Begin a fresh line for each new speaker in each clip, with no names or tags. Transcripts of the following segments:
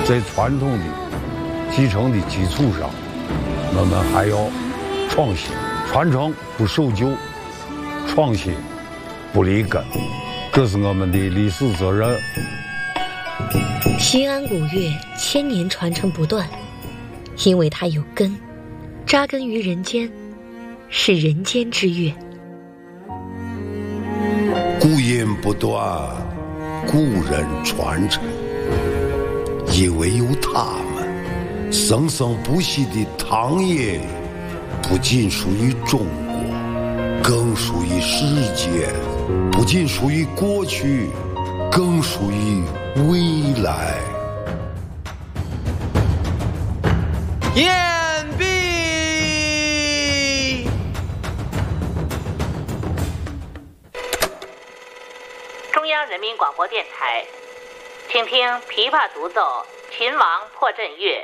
在传统的继承的基础上，我们还要创新，传承不守旧，创新不离根，这是我们的历史责任。
西安古乐千年传承不断，因为它有根，扎根于人间，是人间之乐。
古音不断，古人传承，因为有他们，生生不息的唐乐不仅属于中国，更属于世界，不仅属于过去，更属于未来。
燕毕。
中央人民广播电台，请听琵琶独奏《秦王破阵乐》。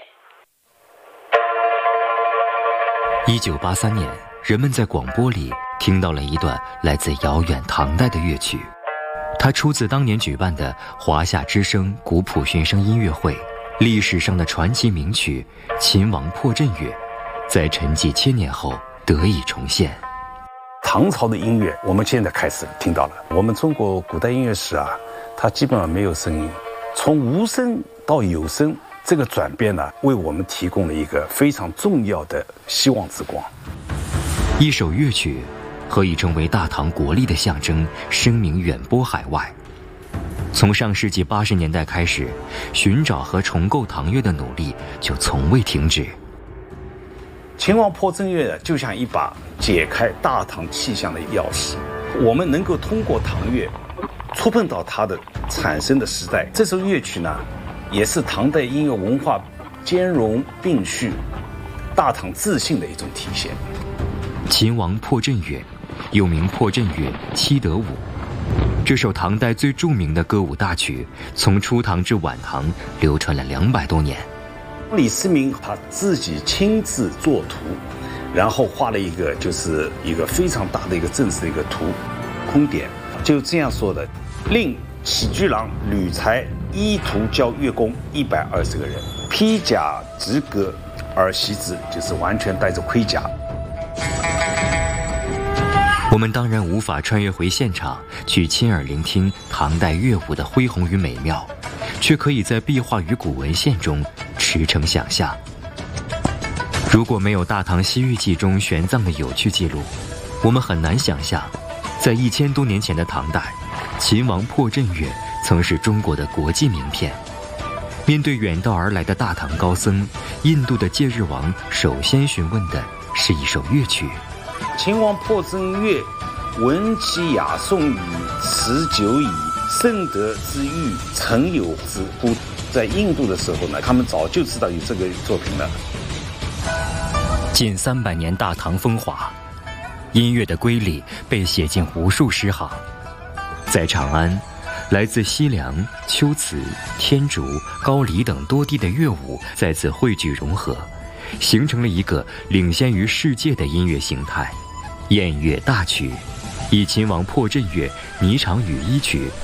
1983年，人们在广播里听到了一段来自遥远唐代的乐曲，它出自当年举办的华夏之声古朴寻声音乐会，历史上的传奇名曲《秦王破阵乐》，在沉寂千年后得以重现。
唐朝的音乐，我们现在开始听到了。我们中国古代音乐史啊，它基本上没有声音，从无声到有声，这个转变呢，为我们提供了一个非常重要的希望之光。
一首乐曲何以成为大唐国力的象征，声名远播海外。从上世纪80年代开始，寻找和重构唐乐的努力就从未停止。
秦王破阵乐就像一把解开大唐气象的钥匙，我们能够通过唐乐触碰到它的产生的时代。这首乐曲呢，也是唐代音乐文化兼容并蓄、大唐自信的一种体现。
秦王破阵乐又名破阵乐、七德舞，这首唐代最著名的歌舞大曲，从初唐至晚唐流传了200多年。
李思明他自己亲自作图，然后画了一个就是一个非常大的一个正式的一个图空点，就这样说的：令起居郎吕才依图教乐工120个人，披甲执戈而习之，就是完全带着盔甲。
我们当然无法穿越回现场去亲耳聆听唐代乐舞的恢宏与美妙，却可以在壁画与古文献中驰骋想象。如果没有《大唐西域记》中玄奘的有趣记录，我们很难想象，在1000多年前的唐代，秦王破阵乐曾是中国的国际名片。面对远道而来的大唐高僧，印度的戒日王首先询问的是一首乐曲。
秦王破阵乐，闻其雅颂矣，持久矣，圣德之欲，诚有之乎？在印度的时候呢，他们早就知道有这个作品了。
近300年大唐风华，音乐的瑰丽被写进无数诗行。在长安，来自西凉、龟兹、天竺、高丽等多地的乐舞再次汇聚融合，形成了一个领先于世界的音乐形态——燕乐大曲，以秦王破阵乐《霓裳羽衣曲》